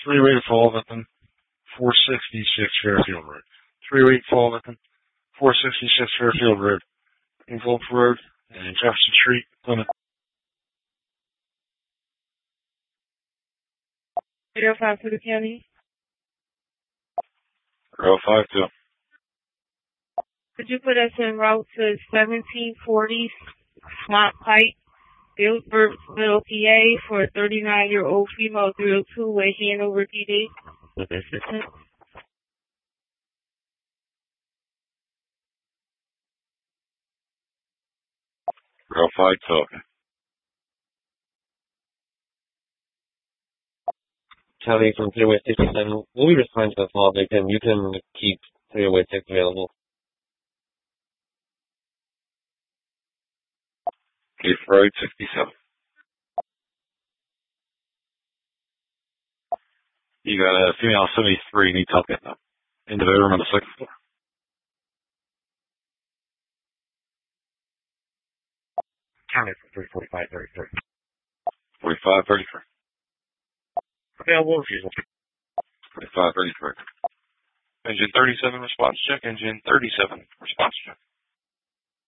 Three-way to Fall Victim, 466 Fairfield Road. Three-way to Fall Victim, 466 Fairfield Road, Ingolf Road, and Jefferson Street, Plymouth. 805 to the county. 052. Could you put us en route to 1740 Swamp Pike, Gilbertsville, PA, for a 39-year-old female 302-way Hanover PD? With assistance. Real 52. County from 308 67. We'll be responding to the fall victim. You can keep 308 6 available. Keith Road, 67. You got a female 73 needs help getting up into the room on the second floor. County from 345 33. 45 33. Available refusal. 45 33. Engine 37 response check. Engine 37 response check.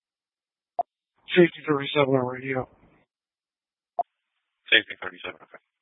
Safety 37 on radio. Safety 37, okay.